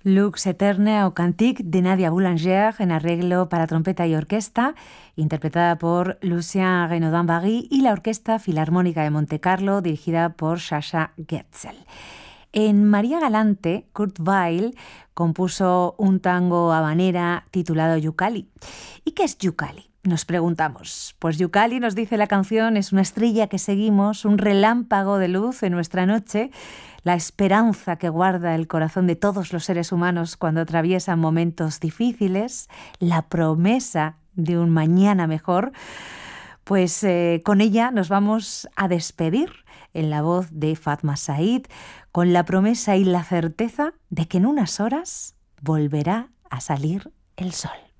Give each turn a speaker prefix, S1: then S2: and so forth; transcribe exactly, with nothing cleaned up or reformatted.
S1: Lux Eterna o Cantique de Nadia Boulanger en arreglo para trompeta y orquesta, interpretada por Lucien Renaudin-Barry y la Orquesta Filarmónica de Montecarlo, dirigida por Sasha Getzel. En María Galante, Kurt Weill compuso un tango habanera titulado Yukali. ¿Y qué es Yukali? Nos preguntamos. Pues Yukali, nos dice la canción, es una estrella que seguimos, un relámpago de luz en nuestra noche, la esperanza que guarda el corazón de todos los seres humanos cuando atraviesan momentos difíciles, la promesa de un mañana mejor. Pues eh, con ella nos vamos a despedir en la voz de Fatma Said, con la promesa y la certeza de que en unas horas volverá a salir el sol.